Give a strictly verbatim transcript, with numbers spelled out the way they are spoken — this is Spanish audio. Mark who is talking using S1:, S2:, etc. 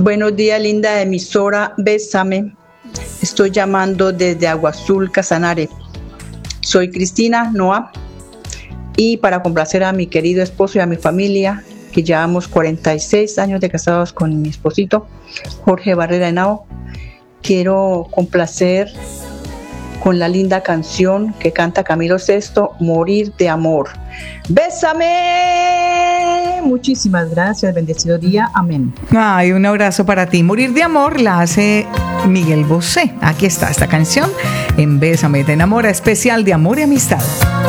S1: Buenos días, linda emisora, bésame. Estoy llamando desde Agua Azul, Casanare. Soy Cristina Noa y para complacer a mi querido esposo y a mi familia, que llevamos cuarenta y seis años de casados con mi esposito, Jorge Barrera Henao, quiero complacer con la linda canción que canta Camilo Sesto, Morir de Amor. ¡Bésame! Muchísimas gracias, bendecido día, amén.
S2: Ay, un abrazo para ti. Morir de Amor la hace Miguel Bosé. Aquí está esta canción en Bésame, te enamora, especial de amor y amistad.